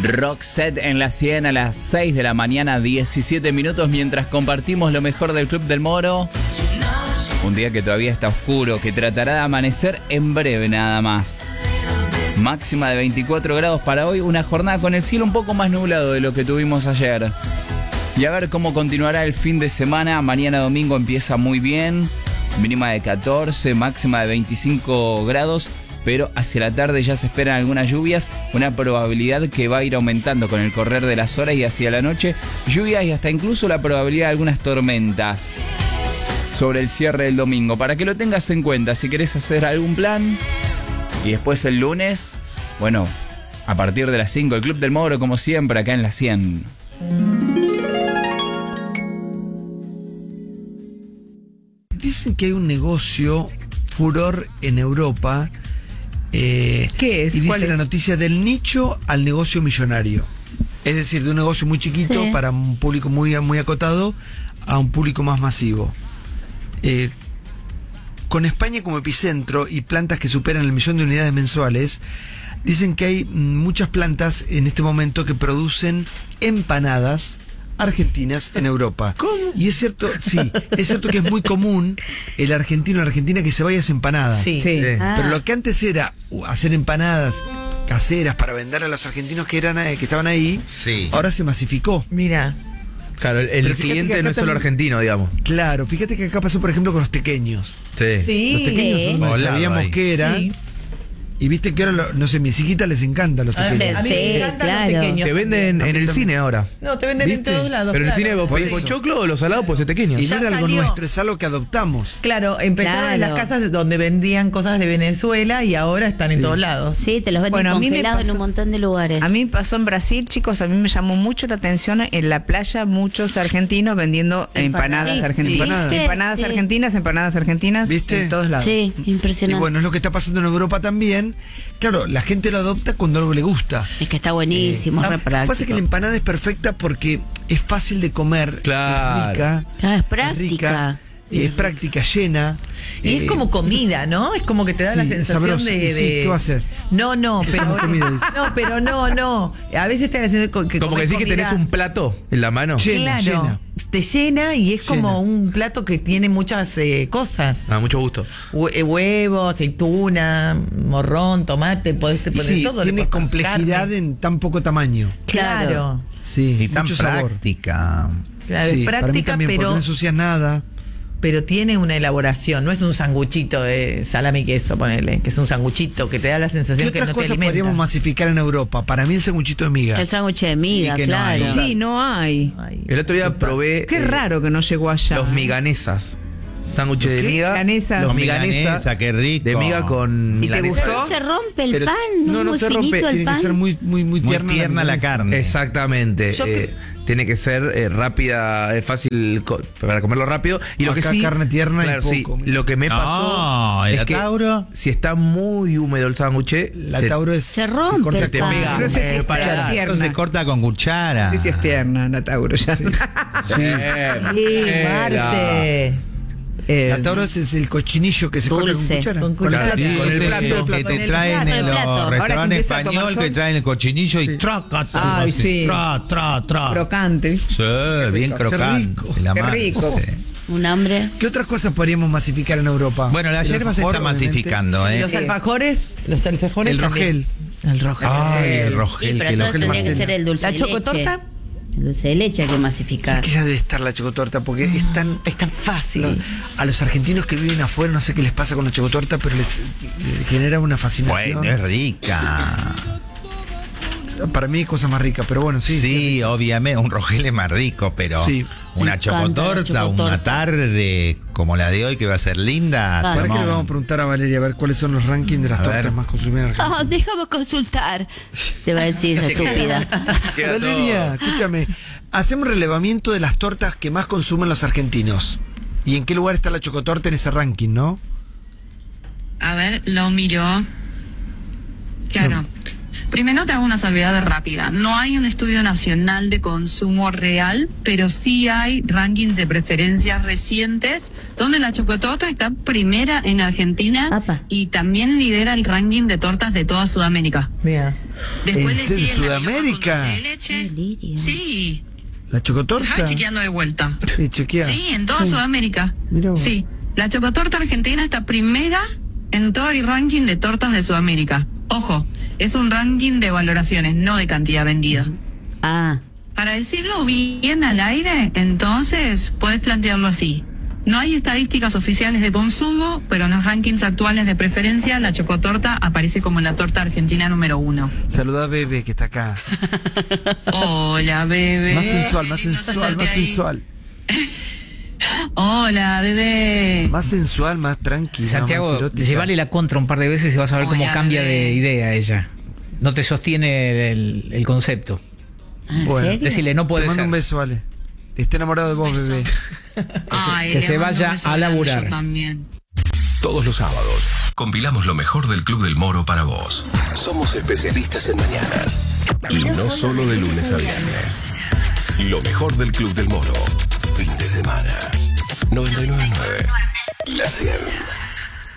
Roxette en la 100 a las 6 de la mañana, 17 minutos, mientras compartimos lo mejor del Club del Moro. Un día que todavía está oscuro, que tratará de amanecer en breve nada más. Máxima de 24 grados para hoy, una jornada con el cielo un poco más nublado de lo que tuvimos ayer. Y a ver cómo continuará el fin de semana. Mañana domingo empieza muy bien, mínima de 14, máxima de 25 grados. Pero hacia la tarde ya se esperan algunas lluvias, una probabilidad que va a ir aumentando con el correr de las horas, y hacia la noche lluvias y hasta incluso la probabilidad de algunas tormentas sobre el cierre del domingo. Para que lo tengas en cuenta si querés hacer algún plan. Y después el lunes, bueno, a partir de las 5, el Club del Moro como siempre acá en la 100. Dicen que hay un negocio furor en Europa. ¿Qué es? Y ¿Cuál dice la es? noticia del nicho al negocio millonario. Es decir, de un negocio muy chiquito para un público muy, muy acotado a un público más masivo. Con España como epicentro y plantas que superan el 1.000.000 de unidades mensuales, dicen que hay muchas plantas en este momento que producen empanadas argentinas en Europa. ¿Cómo? Y es cierto, sí, es cierto que es muy común el argentino o la argentina que se vaya a hacer empanadas. Sí. Pero lo que antes era hacer empanadas caseras para vender a los argentinos que estaban ahí, ahora se masificó. Mira. Claro, el Pero fíjate que cliente acá no es solo también- argentino, digamos. Claro, fíjate que acá pasó, por ejemplo, con los tequeños. Sí. Los tequeños no Hola, sabíamos ahí. qué era. Sí. Y viste que ahora, no sé, mis hijitas les encantan los A tequeños. mí Sí, me encantan claro. los pequeños. Te venden A mí en el también. cine ahora. No, te venden ¿Viste? en todos lados. Pero en el claro. cine vos Por pedís eso. pochoclo o los salados puede ser pequeño. Y Ya no era algo salió. nuestro, es algo que adoptamos. Claro, empezaron en Claro. las casas donde vendían cosas de Venezuela y ahora están en todos lados. Sí, te los venden Bueno, a mí me congelados en pasó- un montón de lugares. A mí me pasó en Brasil, chicos, a mí me llamó mucho la atención en la playa muchos argentinos vendiendo empanadas Sí, argentinas. sí. Empanadas Sí. empanadas argentinas ¿Viste? en todos lados. Sí, Y impresionante. bueno, es lo que está pasando en Europa también. Claro, la gente lo adopta cuando algo le gusta. Es que está buenísimo, es re Lo que pasa es práctico. que la empanada es perfecta porque es fácil de comer, Claro. es rica, Claro, es es práctica. práctica, llena. Y es como comida, ¿no? Es como que te da la sí, sensación sabroso. de, Y sí, ¿qué va a hacer? No, pero como comida, dice. no, pero no. A veces te da la sensación que Como que comes decís que tenés comida- un plato en la mano. Llena, Claro, llena. te llena y es como Llena. un plato que tiene muchas cosas. Ah, mucho gusto. Huevo, aceituna, morrón, tomate, podés Y poner sí, todo. le tiene pones complejidad carne. en tan poco tamaño. Claro, Sí, Y tan mucho sabor. práctica. claro, Sí, es para mí práctica, también, porque pero no ensucias nada. tiene una elaboración. No es un sanguchito de salame y queso, ponele, que es un sanguchito que te da la ¿Qué sensación que otras no te cosas alimenta. podríamos masificar en Europa? Para mí el sanguchito de miga. El sándwich de miga, Y que no claro. hay. Sí, no hay. Ay. El otro día probé Qué raro que no llegó allá. los miganesas. Sándwiches de ¿Qué? miga. Milanesa. Los Con miganesas. milanesa, qué rico. De miga con ¿Y te milanesa. gustó? No se rompe el Pero- pan, no, no, no muy se finito rompe. el Tiene pan. que ser muy Muy tierna la milanesa. carne. Exactamente. Yo Tiene que ser rápida, fácil para comerlo rápido. Y lo Acá que sí. carne tierna y claro, poco, sí. mira. Lo que me No, pasó. ¿el es que Tauro? si está muy húmedo el sándwich, La Tauro es... Se rompe corta el te pan. pega. No sé si es Para tierna. Esto se corta con cuchara. No sé si es tierna, la Tauro ya. Sí, Marce. La Tauro es el cochinillo que se corta Dulce. con cuchara. Con cuchara. la- Sí, con el ese plato, que el plato. te Con el traen plato, en el los plato. Ahora que restaurantes empiezo a tomar español, sol. que traen el cochinillo y Sí. traca, Ay, sí. tra. Crocante. Sí, bien Qué crocante. rico. La Qué madre, rico. sí. Un hambre. ¿Qué otras cosas podríamos masificar en Europa? Bueno, la El yerba se alfajor, está obviamente. masificando, ¿eh? Los alfajores, los alfajores El también. El rogel. Ay, el Sí, rogel, pero que todo lo tendría que Marcela. ser el dulce ¿La de leche. chocotorta? El dulce de leche hay que masificar. ¿Sabes que ya debe estar la chocotorta? Porque es tan... Es tan fácil. A los argentinos que viven afuera, no sé qué les pasa con la chocotorta, pero les genera una fascinación. Bueno, es rica. Para mí hay cosas más ricas, pero bueno, sí. Sí, obviamente, un rogel es más rico, pero Sí. una Me encanta la chocotorta, una chocotorta. tarde como la de hoy que va a ser linda. Claro. ¿Para qué le tomamos- vamos a preguntar a Valeria a ver cuáles son los rankings de las A ver. tortas más consumidas en Argentina? Ah, déjame consultar. Te va a decir, estúpida. Queda Valeria, escúchame. Hacemos relevamiento de las tortas que más consumen los argentinos. ¿Y en qué lugar está la chocotorta en ese ranking, no? A ver, lo miro. Claro. Primero te hago una salvedad rápida. No hay un estudio nacional de consumo real, pero sí hay rankings de preferencias recientes donde la chocotorta está primera en Argentina. Apa. Y también lidera el ranking de tortas de toda Sudamérica. Mira. Después ¿En le serio, sigue la Sudamérica? Villoja con dulce de leche. Delirio. Sí. ¿La chocotorta? Estaba chequeando de vuelta. Sí, chequea. Sí, en toda Sudamérica. Mirá vos. Sí, la chocotorta argentina está primera en todo el ranking de tortas de Sudamérica. Ojo, es un ranking de valoraciones, no de cantidad vendida. Ah, Para decirlo bien al aire, entonces puedes plantearlo así. No hay estadísticas oficiales de consumo, pero en los rankings actuales de preferencia, la chocotorta aparece como la torta argentina número 1. Saludá a Bebe, que está acá. Hola, bebé. Más sensual, más Qué lindo sensual, tenerte más ahí. sensual. Hola, bebé. Más sensual, más tranquila. Santiago, más erótica. llevale la contra un par de veces y vas a ver cómo Hola, cambia bebé. de idea ella. No te sostiene el concepto. ¿en Bueno, serio? Decirle, no Te puede mando ser. un beso, Ale. Está enamorado de vos, beso. bebé. Ay, que le se mando vaya un beso a grande, laburar. yo también. Todos los sábados compilamos lo mejor del Club del Moro para vos. Somos especialistas en mañanas. Y no solo de lunes a viernes. Lo mejor del Club del Moro. Fin de semana. 99.9. La 100.